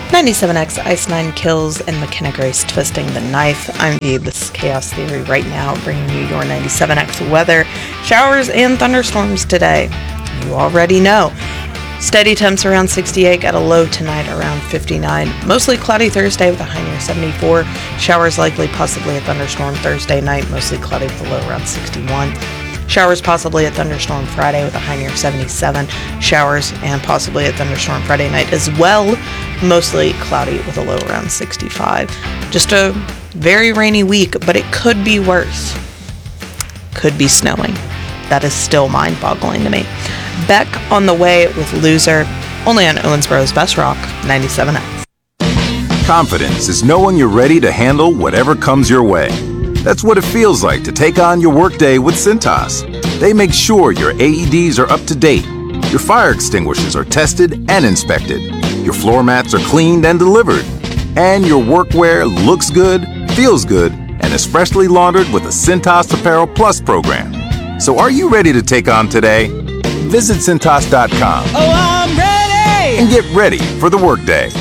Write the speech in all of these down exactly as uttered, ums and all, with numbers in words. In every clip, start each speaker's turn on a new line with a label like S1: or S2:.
S1: ninety-seven X, Ice Nine Kills, and McKenna Grace twisting the knife. I'm Gabe. This is Chaos Theory right now, bringing you your ninety-seven X weather. Showers and thunderstorms today. You already know. Steady temps around sixty-eight, got a low tonight around fifty-nine. Mostly cloudy Thursday with a high near seventy-four. Showers likely, possibly a thunderstorm Thursday night, mostly cloudy with a low around sixty-one. Showers possibly a thunderstorm Friday with a high near seventy-seven. Showers and possibly a thunderstorm Friday night as well, mostly cloudy with a low around sixty-five. Just a very rainy week, but it could be worse. Could be snowing. That is still mind-boggling to me. Beck on the way with Loser, only on Owensboro's Best Rock, ninety-seven X.
S2: Confidence is knowing you're ready to handle whatever comes your way. That's what it feels like to take on your workday with Cintas. They make sure your A E Ds are up to date, your fire extinguishers are tested and inspected, your floor mats are cleaned and delivered, and your workwear looks good, feels good, and is freshly laundered with the Cintas Apparel Plus program. So are you ready to take on today? Visit Cintas dot com.
S3: Oh, I'm ready!
S2: And get ready for the workday.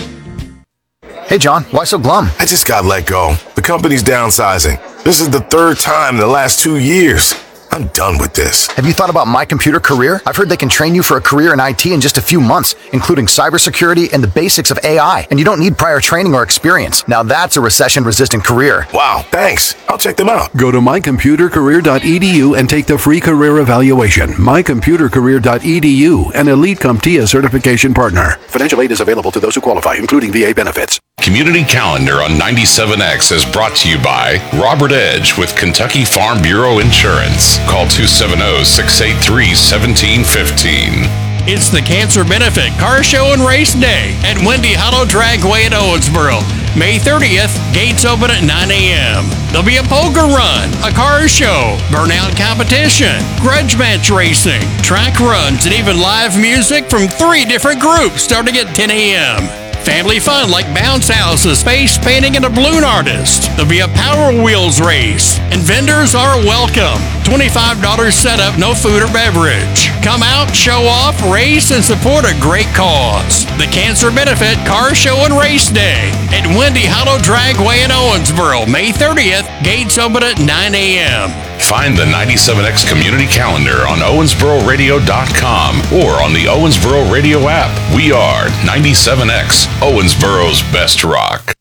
S4: Hey, John, why so glum?
S5: I just got let go. The company's downsizing. This is the third time in the last two years. I'm done with this.
S4: Have you thought about My Computer Career? I've heard they can train you for a career in I T in just a few months, including cybersecurity and the basics of A I. And you don't need prior training or experience. Now that's a recession-resistant career.
S5: Wow, thanks. I'll check them out.
S6: Go to my computer career dot e d u and take the free career evaluation. my computer career dot e d u, an Elite CompTIA certification partner. Financial aid is available to those who qualify, including V A benefits.
S7: Community Calendar on ninety-seven X is brought to you by Robert Edge with Kentucky Farm Bureau Insurance. Call two seven zero, six eight three, one seven one five.
S8: It's the Cancer Benefit Car Show and Race Day at Windy Hollow Dragway at Owensboro. May thirtieth, gates open at nine a.m. There'll be a poker run, a car show, burnout competition, grudge match racing, track runs, and even live music from three different groups starting at ten a.m. Family fun like bounce houses, face painting, and a balloon artist. There'll be a Power Wheels race, and vendors are welcome. twenty-five dollars setup, no food or beverage. Come out, show off, race, and support a great cause. The Cancer Benefit Car Show and Race Day at Windy Hollow Dragway in Owensboro, May thirtieth. Gates open at nine a.m.
S7: Find the ninety-seven X Community Calendar on Owensboro Radio dot com or on the Owensboro Radio app. We are ninety-seven X, Owensboro's Best Rock.